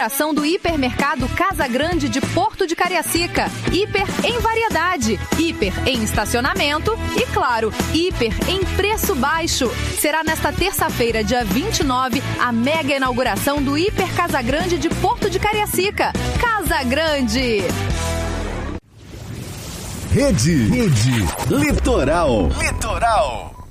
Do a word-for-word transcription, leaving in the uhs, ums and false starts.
inauguração do hipermercado Casa Grande de Porto de Cariacica. Hiper em variedade, hiper em estacionamento e, claro, hiper em preço baixo. Será nesta terça-feira, dia vinte e nove, a mega inauguração do Hiper Casa Grande de Porto de Cariacica. Casa Grande! Rede, Rede Litoral. Litoral.